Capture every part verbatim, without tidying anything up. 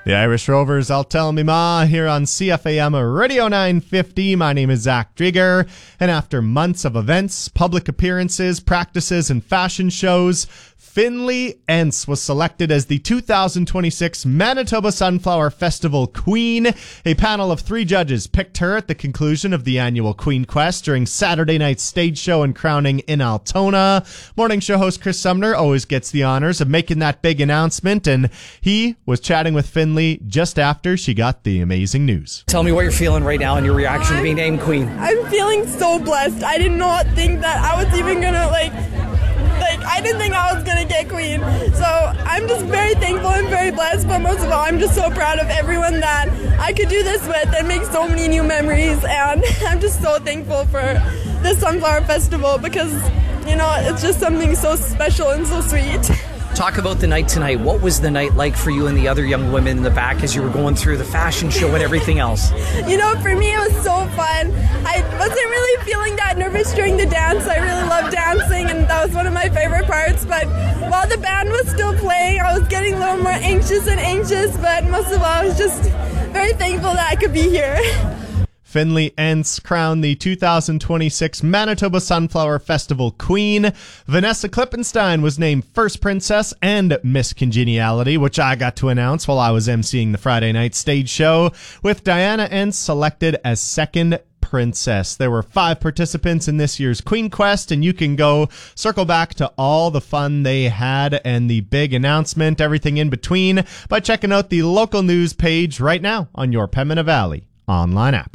The Irish Rovers, I'll Tell Me Ma, here on C F A M Radio nine fifty. My name is Zach Drieger, and after months of events, public appearances, practices, and fashion shows, Finley Entz was selected as the two thousand twenty-six Manitoba Sunflower Festival Queen. A panel of three judges picked her at the conclusion of the annual Queen Quest during Saturday night's stage show and crowning in Altona. Morning show host Chris Sumner always gets the honors of making that big announcement, and he was chatting with Finley just after she got the amazing news. Tell me what you're feeling right now and your reaction to being named Queen. I'm feeling so blessed. I did not think that I was even gonna like Like, I didn't think I was going to get Queen. So I'm just very thankful and very blessed. But most of all, I'm just so proud of everyone that I could do this with and make so many new memories. And I'm just so thankful for this Sunflower Festival because, you know, it's just something so special and so sweet. Talk about the night tonight. What was the night like for you and the other young women in the back as you were going through the fashion show and everything else? You know, for me, it was so fun. I wasn't really feeling that nervous during the dance. I really love dancing, and that was one of my favorite parts. But while the band was still playing, I was getting a little more anxious and anxious. But most of all, I was just very thankful that I could be here. Finley Entz crowned the two thousand twenty-six Manitoba Sunflower Festival Queen. Vanessa Klippenstein was named First Princess and Miss Congeniality, which I got to announce while I was emceeing the Friday night stage show, with Diana Entz selected as Second Princess. There were five participants in this year's Queen Quest, and you can go circle back to all the fun they had and the big announcement, everything in between, by checking out the local news page right now on your Pembina Valley online app.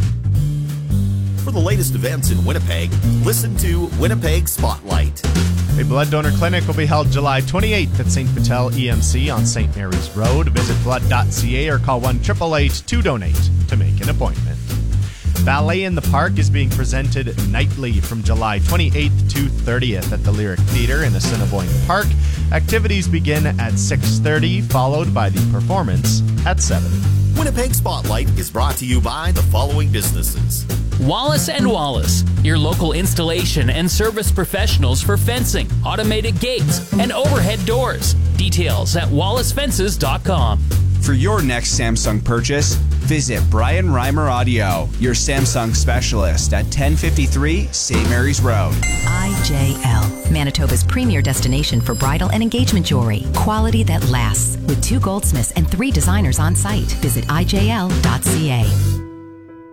For the latest events in Winnipeg, listen to Winnipeg Spotlight. A blood donor clinic will be held July twenty-eighth at Saint Vital E M C on Saint Mary's Road. Visit blood dot c a or call one eight eight eight to donate to make an appointment. Ballet in the Park is being presented nightly from July twenty-eighth to thirtieth at the Lyric Theatre in Assiniboine Park. Activities begin at six thirty, followed by the performance at seven. Winnipeg Spotlight is brought to you by the following businesses. Wallace and Wallace, your local installation and service professionals for fencing, automated gates, and overhead doors. Details at wallace fences dot com. For your next Samsung purchase, visit Brian Reimer Audio, your Samsung specialist at ten fifty-three Saint Mary's Road. I J L, Manitoba's premier destination for bridal and engagement jewelry. Quality that lasts. With two goldsmiths and three designers on site. Visit I J L dot C A.